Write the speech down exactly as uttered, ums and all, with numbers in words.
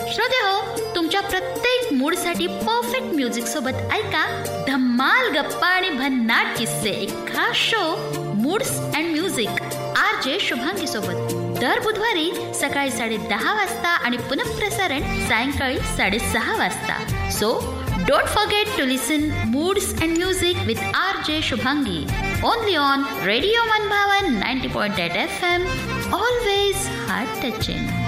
श्रोतेहो, तुमच्या प्रत्येक मूडसाठी perfect music सोबत ऐका धम्माल गप्पा आणि भन्नाट किस्से, एक खास show moods and music R J Shubhangi सोबत दर बुधवारी सकाळी साडे दहा वाजता आणि पुनःप्रसारण सायंकाळी साडेसहा वाजता. So don't forget to listen moods and music with R J Shubhangi only on radio मनभावन ninety point eight F M. Always heart touching.